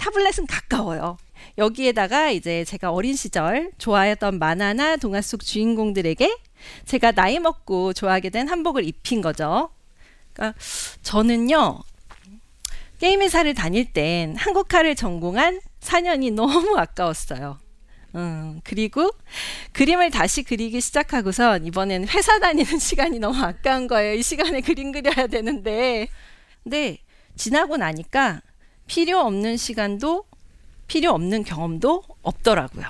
타블렛은 가까워요. 여기에다가 이제 제가 어린 시절 좋아했던 만화나 동화 속 주인공들에게 제가 나이 먹고 좋아하게 된 한복을 입힌 거죠. 그러니까 저는요, 게임 회사를 다닐 땐 한국화를 전공한 4년이 너무 아까웠어요. 그리고 그림을 다시 그리기 시작하고선 이번엔 회사 다니는 시간이 너무 아까운 거예요. 이 시간에 그림 그려야 되는데. 근데 지나고 나니까 필요 없는 시간도 필요 없는 경험도 없더라고요.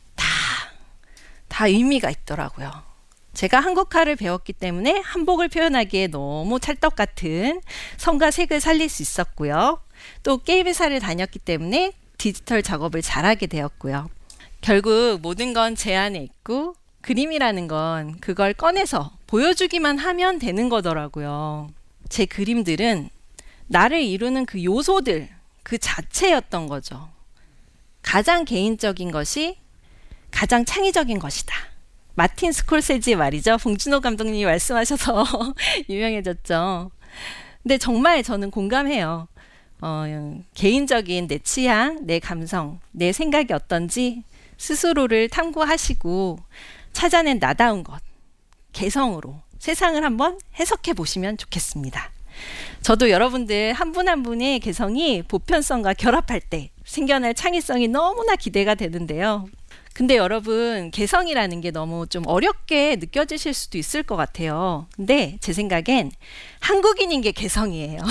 다 의미가 있더라고요. 제가 한국화를 배웠기 때문에 한복을 표현하기에 너무 찰떡 같은 성과 색을 살릴 수 있었고요. 또 게임 회사를 다녔기 때문에 디지털 작업을 잘하게 되었고요. 결국 모든 건 제 안에 있고 그림이라는 건 그걸 꺼내서 보여주기만 하면 되는 거더라고요. 제 그림들은 나를 이루는 그 요소들 그 자체였던 거죠. 가장 개인적인 것이 가장 창의적인 것이다. 마틴 스콜세지 말이죠. 봉준호 감독님이 말씀하셔서 유명해졌죠. 근데 정말 저는 공감해요. 개인적인 내 취향, 내 감성, 내 생각이 어떤지 스스로를 탐구하시고 찾아낸 나다운 것, 개성으로 세상을 한번 해석해 보시면 좋겠습니다. 저도 여러분들 한 분 한 분의 개성이 보편성과 결합할 때 생겨날 창의성이 너무나 기대가 되는데요. 근데 여러분, 개성이라는 게 너무 좀 어렵게 느껴지실 수도 있을 것 같아요. 근데 제 생각엔 한국인인 게 개성이에요.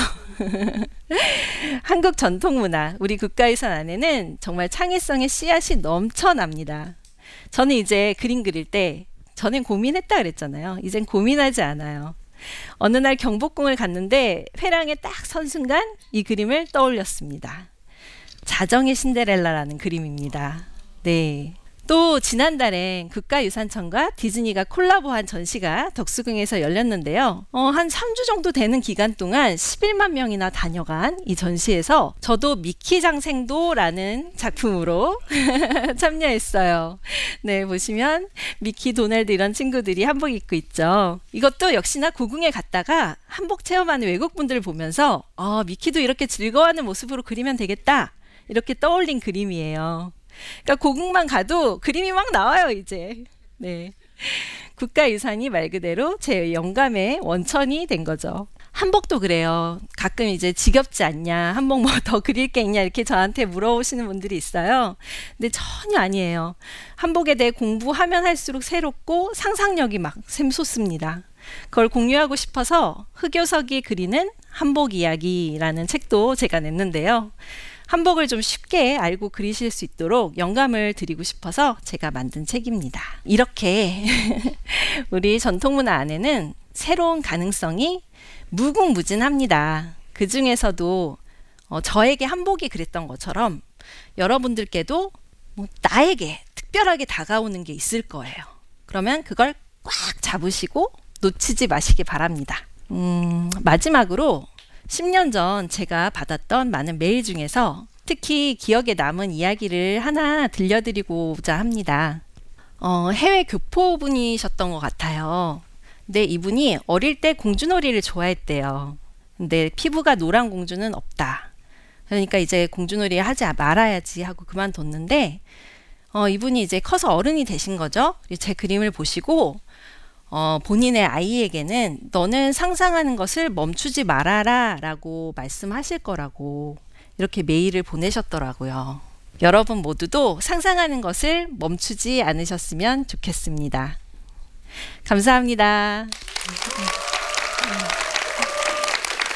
한국 전통문화, 우리 국가유산 안에는 정말 창의성의 씨앗이 넘쳐납니다. 저는 이제 그림 그릴 때 전엔 고민했다 그랬잖아요. 이젠 고민하지 않아요. 어느 날 경복궁을 갔는데 회랑에 딱 선 순간 이 그림을 떠올렸습니다. 자정의 신데렐라라는 그림입니다. 네. 또 지난달엔 국가유산청과 디즈니가 콜라보한 전시가 덕수궁에서 열렸는데요. 한 3주 정도 되는 기간 동안 11만 명이나 다녀간 이 전시에서 저도 미키 장생도라는 작품으로 참여했어요. 네, 보시면 미키, 도널드 이런 친구들이 한복 입고 있죠. 이것도 역시나 고궁에 갔다가 한복 체험하는 외국분들을 보면서 미키도 이렇게 즐거워하는 모습으로 그리면 되겠다. 이렇게 떠올린 그림이에요. 그러니까 고궁만 가도 그림이 막 나와요, 이제. 네. 국가유산이 말 그대로 제 영감의 원천이 된 거죠. 한복도 그래요. 가끔 이제 지겹지 않냐, 한복 뭐 더 그릴 게 있냐 이렇게 저한테 물어보시는 분들이 있어요. 근데 전혀 아니에요. 한복에 대해 공부하면 할수록 새롭고 상상력이 막 샘솟습니다. 그걸 공유하고 싶어서 흑요석이 그리는 한복 이야기라는 책도 제가 냈는데요. 한복을 좀 쉽게 알고 그리실 수 있도록 영감을 드리고 싶어서 제가 만든 책입니다. 이렇게 우리 전통문화 안에는 새로운 가능성이 무궁무진합니다. 그 중에서도 저에게 한복이 그랬던 것처럼 여러분들께도 나에게 특별하게 다가오는 게 있을 거예요. 그러면 그걸 꽉 잡으시고 놓치지 마시기 바랍니다. 마지막으로 10년 전 제가 받았던 많은 메일 중에서 특히 기억에 남은 이야기를 하나 들려드리고자 합니다. 해외 교포분이셨던 것 같아요. 근데 이분이 어릴 때 공주놀이를 좋아했대요. 근데 피부가 노란 공주는 없다. 그러니까 이제 공주놀이 하지 말아야지 하고 그만뒀는데 이분이 이제 커서 어른이 되신 거죠. 제 그림을 보시고 본인의 아이에게는 너는 상상하는 것을 멈추지 말아라 라고 말씀하실 거라고 이렇게 메일을 보내셨더라고요. 여러분 모두도 상상하는 것을 멈추지 않으셨으면 좋겠습니다. 감사합니다.